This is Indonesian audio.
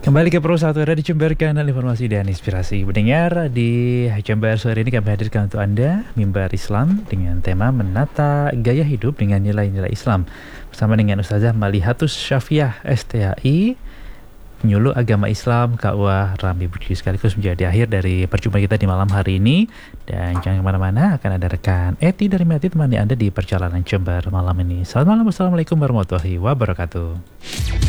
Kembali ke Pro 1 Radio Jember, kanal informasi dan inspirasi. Pendengar, di Jember sore ini kami hadirkan untuk Anda Mimbar Islam dengan tema menata gaya hidup dengan nilai-nilai Islam. Bersama dengan Ustazah Malihatus Syafiah STAI, penyuluh agama Islam KUA Rambi Budi, sekaligus menjadi akhir dari perjumpaan kita di malam hari ini. Dan jangan kemana-mana, akan ada rekan Eti dari Meti temani Anda di perjalanan Jember malam ini. Selamat malam, wassalamualaikum warahmatullahi wabarakatuh.